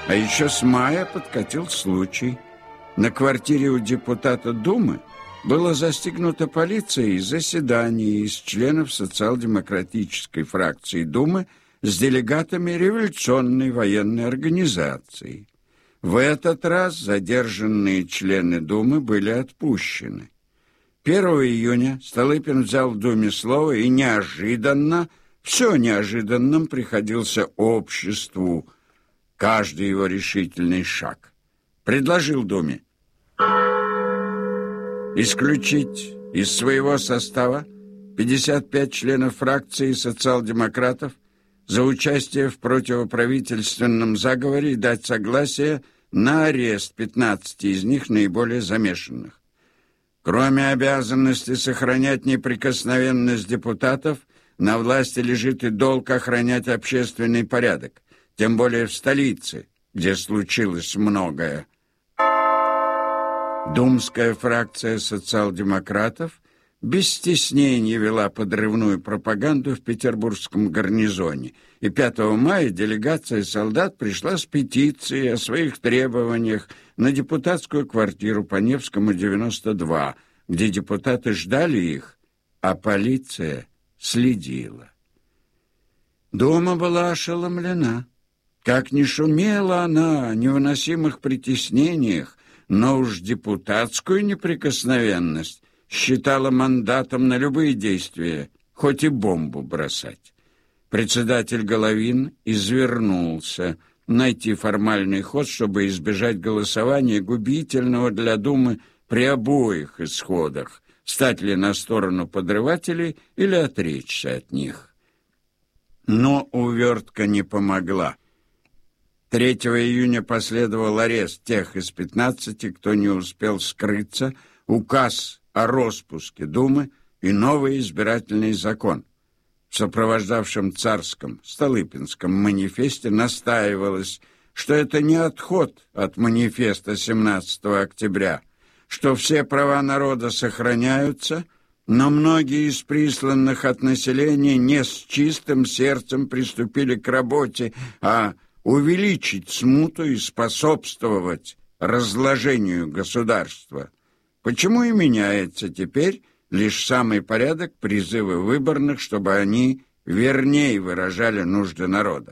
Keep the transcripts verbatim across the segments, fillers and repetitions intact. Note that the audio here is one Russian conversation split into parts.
А еще с мая подкатил случай. На квартире у депутата Думы было застигнуто полицией заседание из членов социал-демократической фракции Думы с делегатами революционной военной организации. В этот раз задержанные члены Думы были отпущены. первого июня Столыпин взял в Думе слово, и неожиданно, все неожиданным приходился обществу каждый его решительный шаг. Предложил Думе исключить из своего состава пятьдесят пять членов фракции социал-демократов за участие в противоправительственном заговоре и дать согласие на арест пятнадцати из них наиболее замешанных. Кроме обязанности сохранять неприкосновенность депутатов, на власти лежит и долг охранять общественный порядок, тем более в столице, где случилось многое. Думская фракция социал-демократов без стеснения вела подрывную пропаганду в петербургском гарнизоне, и пятого мая делегация солдат пришла с петицией о своих требованиях на депутатскую квартиру по Невскому, девяносто два, где депутаты ждали их, а полиция следила. Дума была ошеломлена. Как ни шумела она о невыносимых притеснениях, но уж депутатскую неприкосновенность считала мандатом на любые действия, хоть и бомбу бросать. Председатель Головин извернулся найти формальный ход, чтобы избежать голосования, губительного для Думы при обоих исходах, стать ли на сторону подрывателей или отречься от них. Но увертка не помогла. третьего июня последовал арест тех из пятнадцати, кто не успел скрыться, указ о распуске Думы и новый избирательный закон. В сопровождавшем царском Столыпинском манифесте настаивалось, что это не отход от манифеста семнадцатого октября, что все права народа сохраняются, но многие из присланных от населения не с чистым сердцем приступили к работе, а увеличить смуту и способствовать разложению государства. Почему и меняется теперь лишь самый порядок призыва выборных, чтобы они вернее выражали нужды народа?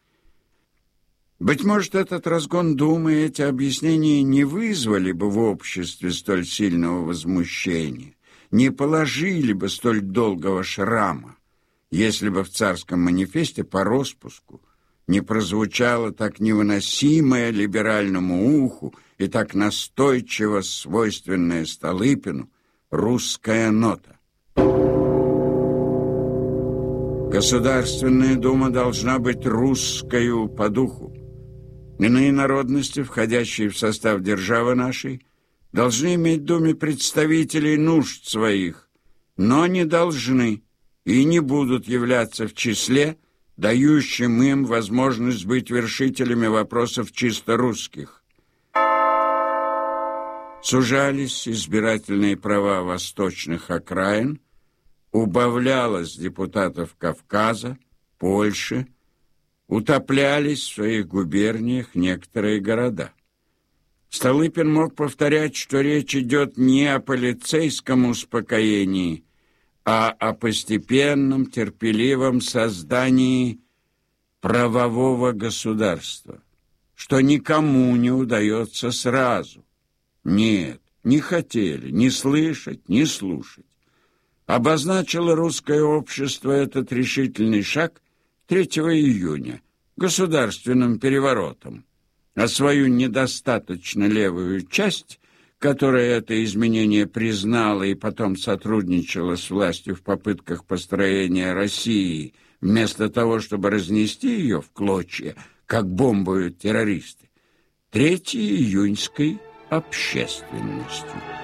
Быть может, этот разгон Думы и эти объяснения не вызвали бы в обществе столь сильного возмущения, не положили бы столь долгого шрама, если бы в царском манифесте по распуску не прозвучало так невыносимое либеральному уху и так настойчиво свойственное Столыпину русская нота. Государственная дума должна быть русскою по духу. Иные народности, входящие в состав державы нашей, должны иметь в Думе представителей нужд своих, но не должны и не будут являться в числе, дающим им возможность быть вершителями вопросов чисто русских. Сужались избирательные права восточных окраин, убавлялось депутатов Кавказа, Польши, утоплялись в своих губерниях некоторые города. Столыпин мог повторять, что речь идет не о полицейском успокоении, а о постепенном, терпеливом создании правового государства, что никому не удается сразу. Нет, не хотели ни слышать, ни слушать. Обозначило русское общество этот решительный шаг третьего июня государственным переворотом, а свою недостаточно левую часть, которая это изменение признала и потом сотрудничала с властью в попытках построения России, вместо того, чтобы разнести ее в клочья, как бомбуют террористы, третьей июньской общественностью.